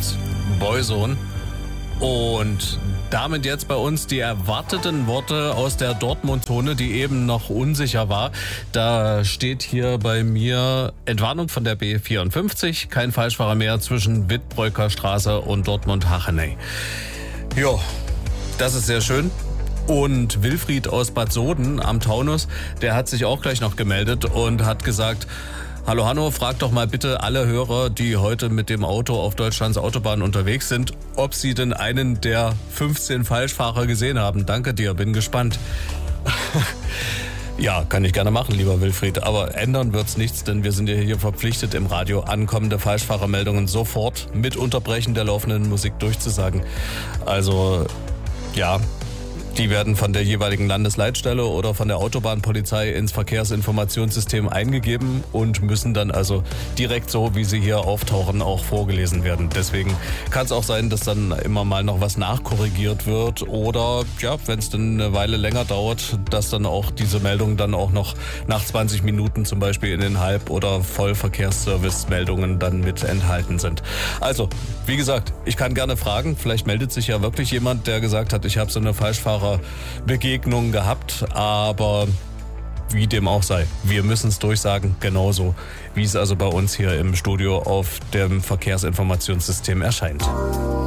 kurz Boysohn. Und damit jetzt bei uns die erwarteten Worte aus der Dortmund-Zone, die eben noch unsicher war. Da steht hier bei mir Entwarnung von der B54, kein Falschfahrer mehr zwischen Wittbreuker Straße und Dortmund-Hachenay. Jo, das ist sehr schön. Und Wilfried aus Bad Soden am Taunus, der hat sich auch gleich noch gemeldet und hat gesagt: Hallo Hanno, frag doch mal bitte alle Hörer, die heute mit dem Auto auf Deutschlands Autobahn unterwegs sind, ob sie denn einen der 15 Falschfahrer gesehen haben. Danke dir, bin gespannt. Ja, kann ich gerne machen, lieber Wilfried, aber ändern wird's nichts, denn wir sind ja hier verpflichtet, im Radio ankommende Falschfahrermeldungen sofort mit Unterbrechen der laufenden Musik durchzusagen. Also, ja, die werden von der jeweiligen Landesleitstelle oder von der Autobahnpolizei ins Verkehrsinformationssystem eingegeben und müssen dann also direkt so, wie sie hier auftauchen, auch vorgelesen werden. Deswegen kann es auch sein, dass dann immer mal noch was nachkorrigiert wird oder, ja, wenn es dann eine Weile länger dauert, dass dann auch diese Meldungen dann auch noch nach 20 Minuten zum Beispiel in den Halb- oder Vollverkehrsservice-Meldungen dann mit enthalten sind. Also, wie gesagt, ich kann gerne fragen, vielleicht meldet sich ja wirklich jemand, der gesagt hat, ich habe so eine Falschfahrerbegegnung gehabt, aber wie dem auch sei, wir müssen es durchsagen, genauso wie es also bei uns hier im Studio auf dem Verkehrsinformationssystem erscheint.